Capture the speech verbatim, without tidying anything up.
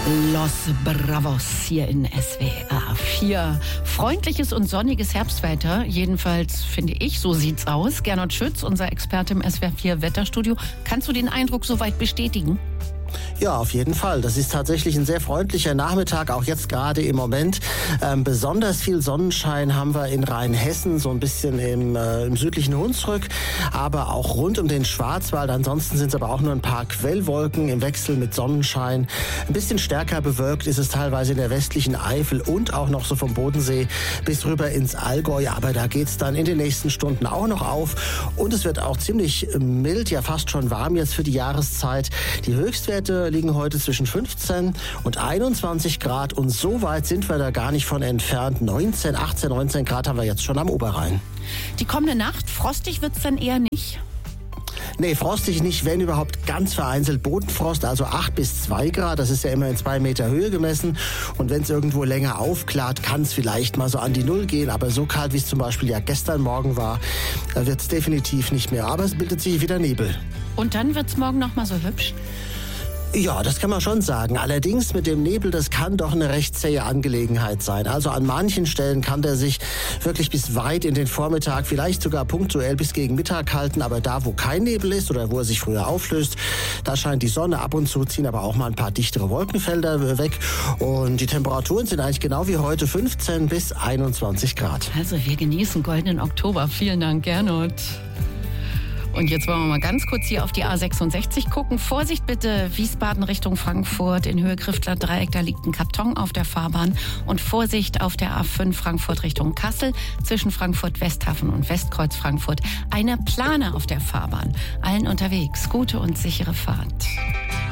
Los Bravos hier in S W R vier. Freundliches und sonniges Herbstwetter, jedenfalls finde ich, so sieht's aus. Gernot Schütz, unser Experte im S W R vier Wetterstudio. Kannst du den Eindruck soweit bestätigen? Ja, auf jeden Fall. Das ist tatsächlich ein sehr freundlicher Nachmittag, auch jetzt gerade im Moment. Ähm, besonders viel Sonnenschein haben wir in Rheinhessen, so ein bisschen im, äh, im südlichen Hunsrück, aber auch rund um den Schwarzwald. Ansonsten sind es aber auch nur ein paar Quellwolken im Wechsel mit Sonnenschein. Ein bisschen stärker bewölkt ist es teilweise in der westlichen Eifel und auch noch so vom Bodensee bis rüber ins Allgäu. Aber da geht's dann in den nächsten Stunden auch noch auf. Und es wird auch ziemlich mild, ja fast schon warm jetzt für die Jahreszeit. Die Höchstwerte liegen heute zwischen fünfzehn und einundzwanzig Grad und so weit sind wir da gar nicht von entfernt. neunzehn, achtzehn, neunzehn Grad haben wir jetzt schon am Oberrhein. Die kommende Nacht, frostig wird's dann eher nicht? Nee, frostig nicht, wenn überhaupt ganz vereinzelt Bodenfrost, also acht bis zwei Grad, das ist ja immer in zwei Meter Höhe gemessen. Und wenn es irgendwo länger aufklart, kann es vielleicht mal so an die Null gehen, aber so kalt, wie es zum Beispiel ja gestern Morgen war, wird es definitiv nicht mehr. Aber es bildet sich wieder Nebel. Und dann wird's morgen noch mal so hübsch? Ja, das kann man schon sagen. Allerdings mit dem Nebel, das kann doch eine recht zähe Angelegenheit sein. Also an manchen Stellen kann der sich wirklich bis weit in den Vormittag, vielleicht sogar punktuell bis gegen Mittag halten. Aber da, wo kein Nebel ist oder wo er sich früher auflöst, da scheint die Sonne ab und zu, ziehen aber auch mal ein paar dichtere Wolkenfelder weg. Und die Temperaturen sind eigentlich genau wie heute fünfzehn bis einundzwanzig Grad. Also wir genießen goldenen Oktober. Vielen Dank, Gernot. Und jetzt wollen wir mal ganz kurz hier auf die A sechsundsechzig gucken. Vorsicht bitte, Wiesbaden Richtung Frankfurt in Höhe Griftler Dreieck, da liegt ein Karton auf der Fahrbahn. Und Vorsicht auf der A fünf Frankfurt Richtung Kassel, zwischen Frankfurt Westhafen und Westkreuz Frankfurt. Eine Plane auf der Fahrbahn. Allen unterwegs, gute und sichere Fahrt.